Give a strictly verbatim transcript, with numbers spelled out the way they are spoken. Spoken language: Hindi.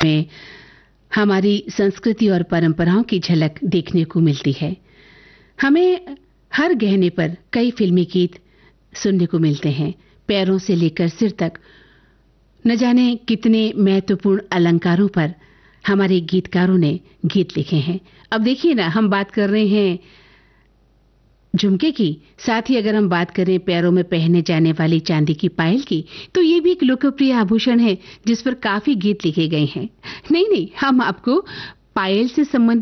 में हमारी संस्कृति और परंपराओं की झलक देखने को मिलती है। हमें हर गहने पर कई फिल्मी गीत सुनने को मिलते हैं। पैरों से लेकर सिर तक न जाने कितने महत्वपूर्ण अलंकारों पर हमारे गीतकारों ने गीत लिखे हैं। अब देखिए ना, हम बात कर रहे हैं झुमके की, साथ ही अगर हम बात करें पैरों में पहने जाने वाली चांदी की पायल की, तो ये भी एक लोकप्रिय आभूषण है जिस पर काफी गीत लिखे गए हैं। नहीं नहीं, हम आपको पायल से संबंधित